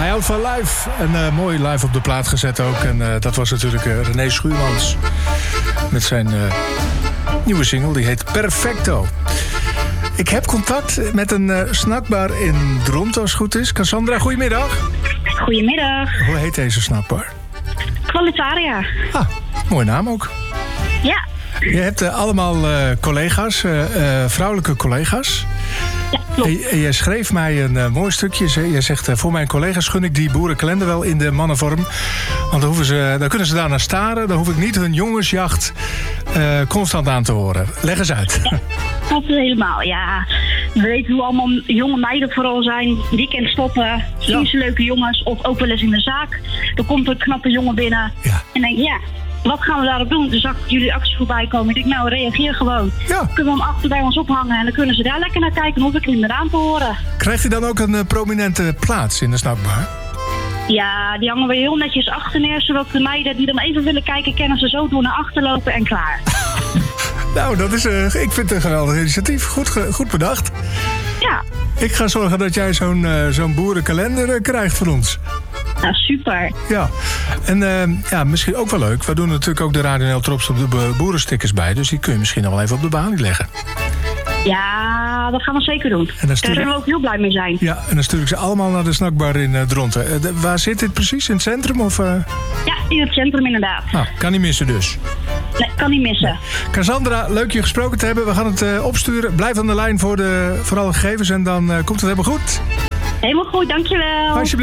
Hij houdt van live. En mooi live op de plaat gezet ook. En dat was natuurlijk René Schuurmans. Met zijn nieuwe single. Die heet Perfecto. Ik heb contact met een snackbar in Dronten, als het goed is. Cassandra, goedemiddag. Goedemiddag. Hoe heet deze snackbar? Qualitaria. Ah, mooie naam ook. Ja. Je hebt allemaal collega's, vrouwelijke collega's. Ja, klopt. En jij schreef mij een mooi stukje. Je zegt, voor mijn collega's gun ik die boerenkalender wel in de mannenvorm. Want dan kunnen ze daar naar staren. Dan hoef ik niet hun jongensjacht constant aan te horen. Leg eens uit. Ja, klopt helemaal, ja. We weten hoe allemaal jonge meiden vooral zijn. Weekend stoppen, zien ze leuke jongens. Of ook wel eens in de zaak. Er komt een knappe jongen binnen. Ja. En denk ja, wat gaan we daarop doen? Toen zag ik jullie actie voorbij komen. Ik denk, reageer gewoon. Ja. Kunnen we hem achter bij ons ophangen en dan kunnen ze daar lekker naar kijken. Dan hoef ik niet meer aan te horen. Krijgt hij dan ook een prominente plaats in de snackbar? Ja, die hangen we heel netjes achter neer. Zodat de meiden die dan even willen kijken, kennen ze zo door naar achter lopen en klaar. Nou, dat is, ik vind het een geweldig initiatief. Goed bedacht. Ja. Ik ga zorgen dat jij zo'n boerenkalender krijgt voor ons. Nou, super. Ja, en misschien ook wel leuk. We doen natuurlijk ook de Radio NL Trops op de boerenstickers bij. Dus die kun je misschien nog wel even op de balie leggen. Ja, dat gaan we zeker doen. Daar zullen we ook heel blij mee zijn. Ja, en dan stuur ik ze allemaal naar de snackbar in Dronten. Waar zit dit precies? In het centrum? Of, Ja, in het centrum inderdaad. Nou, kan niet missen dus. Nee, kan niet missen. Nee. Cassandra, leuk je gesproken te hebben. We gaan het opsturen. Blijf aan de lijn voor alle gegevens en dan komt het helemaal goed. Helemaal goed, dankjewel. Alsjeblieft.